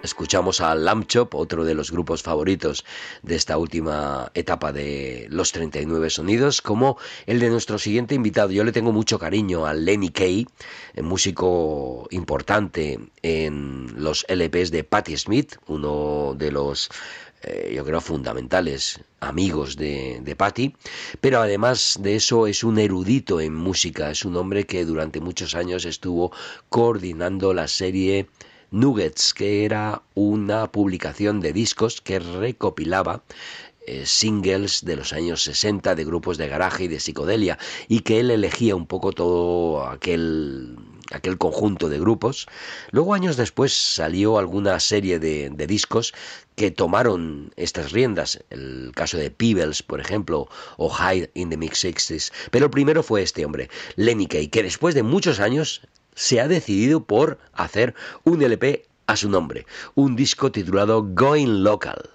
escuchamos a Lamb Chop, otro de los grupos favoritos de esta última etapa de los 39 sonidos, como el de nuestro siguiente invitado. Yo le tengo mucho cariño a Lenny Kaye, músico importante en los LPs de Patti Smith, uno de los yo creo fundamentales amigos de Patti, pero además de eso es un erudito en música, es un hombre que durante muchos años estuvo coordinando la serie Nuggets, que era una publicación de discos que recopilaba singles de los años 60 de grupos de garaje y de psicodelia, y que él elegía un poco todo aquel conjunto de grupos. Luego, años después, salió alguna serie de discos que tomaron estas riendas, el caso de Peebles, por ejemplo, o Hyde in the Mid-60s, pero el primero fue este hombre, Lenny Kaye, que después de muchos años se ha decidido por hacer un LP a su nombre, un disco titulado Going Local.